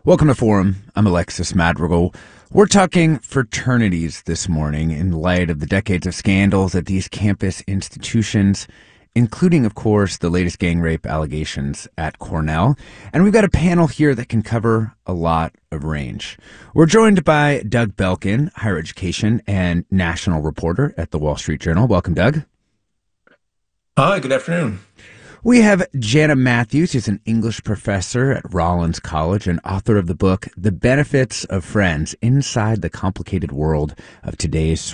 Welcome to Forum. I'm Alexis Madrigal. We're talking fraternities this morning in light of the decades of scandals at these campus institutions, including, of course, the latest gang rape allegations at Cornell. And we've got a panel here that can cover a lot of range. We're joined by Doug Belkin, higher education and national reporter at the Wall Street Journal. Welcome, Doug. Hi, good afternoon. We have Jana Matthews, who's an English professor at Rollins College and author of the book, The Benefits of Friends, Inside the Complicated World of Today's